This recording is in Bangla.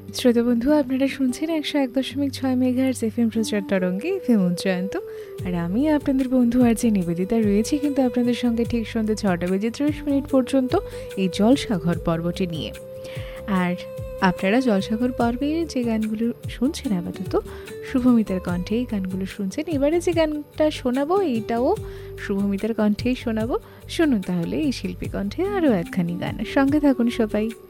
শ্রোতা বন্ধু, আপনারা শুনছেন 101.6 মেগাহার্টজ এফএম প্রচার তরঙ্গে এফএম উজ্জয়ন্ত। আর আমি আপনাদের বন্ধু আর যে নিবেদিতা রয়েছি কিন্তু আপনাদের সঙ্গে ঠিক সন্ধ্যে 6:30 পর্যন্ত এই জলসাঘর পর্বটি নিয়ে। আর আপনারা জলসাঘর পর্বে যে গানগুলো শুনছেন আপাতত শুভমিতার কণ্ঠে এই গানগুলো শুনছেন। এবারে যে গানটা শোনাবো এইটাও শুভমিতার কণ্ঠেই শোনাবো। শুনুন তাহলে এই শিল্পী কণ্ঠে আরও একখানি গান। সঙ্গে থাকুন সবাই।